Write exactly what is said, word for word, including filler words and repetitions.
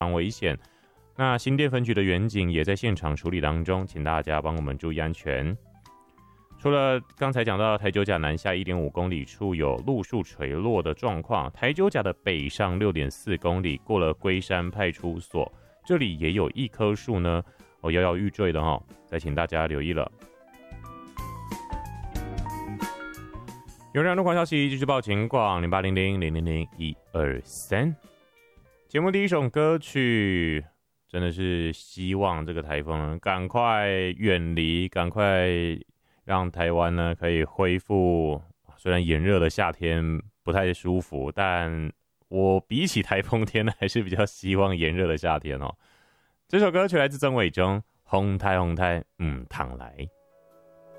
常危险。那新店分局的员警也在现场处理当中，请大家帮我们注意安全。除了刚才讲到台九甲南下 一点五公里处有路树垂落的状况，台九甲的北上 六点四公里过了龟山派出所，这里也有一棵树呢，哦，摇摇欲坠的哦，再请大家留意了。有人路况消息继续报情况，零八零零零零零一二三。节目第一首歌曲，真的是希望这个台风赶快远离，赶快让台湾呢可以恢复。虽然炎热的夏天不太舒服，但我比起台风天呢，还是比较希望炎热的夏天哦。这首歌曲来自曾伟忠，红太红太，嗯，躺来。